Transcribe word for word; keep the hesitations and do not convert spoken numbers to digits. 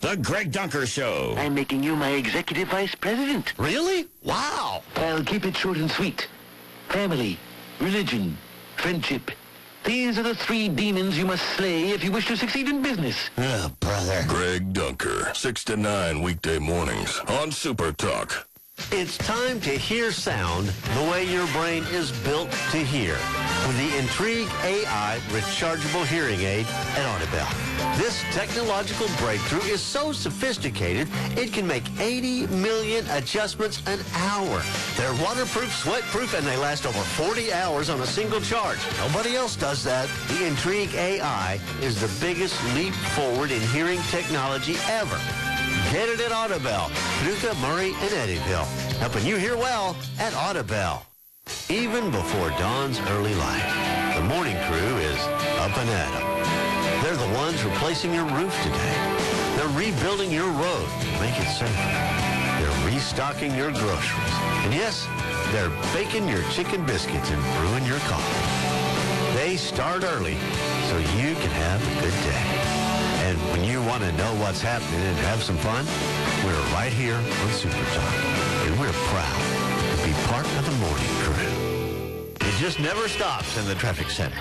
The Greg Dunker Show. I'm making you my executive vice president. Really? Wow. I'll keep it short and sweet. Family, religion, friendship. These are the three demons you must slay if you wish to succeed in business. Oh, brother. Greg Dunker, six to nine weekday mornings on Super Talk. It's time to hear sound the way your brain is built to hear with the Intrigue A I rechargeable hearing aid at Audibel. This technological breakthrough is so sophisticated, it can make eighty million adjustments an hour. They're waterproof, sweatproof, and they last over forty hours on a single charge. Nobody else does that. The Intrigue A I is the biggest leap forward in hearing technology ever. Get it at Audibel, Paducah, Murray, and Eddyville. Helping you hear well at Audibel. Even before dawn's early light, the morning crew is up and at 'em. They're the ones replacing your roof today. They're rebuilding your road to make it safer. They're restocking your groceries. And yes, they're baking your chicken biscuits and brewing your coffee. They start early so you can have a good day. And when you want to know what's happening and have some fun, we're right here on Super Talk. And we're proud to be part of the morning crew. It just never stops in the traffic center.